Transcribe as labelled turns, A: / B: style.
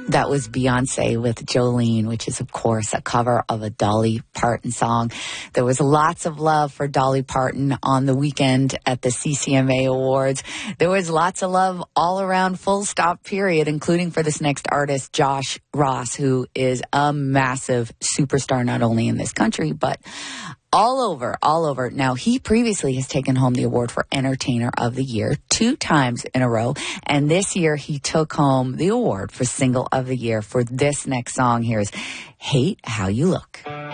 A: That was Beyonce with Jolene, which is, of course, a cover of a Dolly Parton song. There was lots of love for Dolly Parton on the weekend at the CCMA Awards. There was lots of love all around, full stop, period, including for this next artist, Josh Ross, who is a massive superstar, not only in this country, but all over. Now, he previously has taken home the award for Entertainer of the Year 2 times in a row. And this year, he took home the award for Single of the Year for this next song. Here's Hate How You Look.